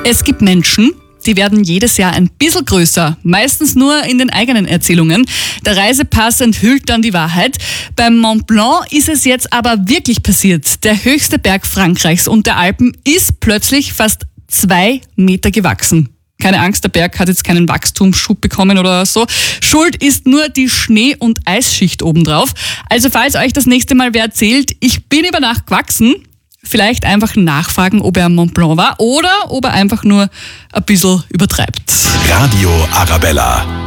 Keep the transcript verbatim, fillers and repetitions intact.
Es gibt Menschen, die werden jedes Jahr ein bisschen größer, meistens nur in den eigenen Erzählungen. Der Reisepass enthüllt dann die Wahrheit. Beim Mont Blanc ist es jetzt aber wirklich passiert. Der höchste Berg Frankreichs und der Alpen ist plötzlich fast zwei Meter gewachsen. Keine Angst, der Berg hat jetzt keinen Wachstumsschub bekommen oder so. Schuld ist nur die Schnee- und Eisschicht obendrauf. Also falls euch das nächste Mal wer erzählt, ich bin über Nacht gewachsen, vielleicht einfach nachfragen, ob er am Mont Blanc war oder ob er einfach nur ein bisschen übertreibt. Radio Arabella.